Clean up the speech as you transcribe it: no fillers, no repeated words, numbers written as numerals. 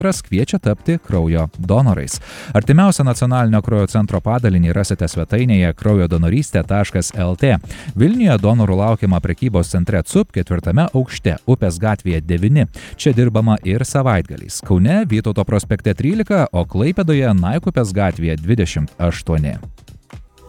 kviečia tapti kraujo donorais. Artimiausią nacionalinio kraujo centro padalinį rasite svetainėje kraujodonorystė.lt. Vilniuje donorų laukiama prekybos centre CUP 4 aukšte, Upės gatvėje 9. Čia dirbama ir savaitgaliais. Kaune Vytauto prospekte 13, o Klaipėdoje Naikupės gatvėje 28.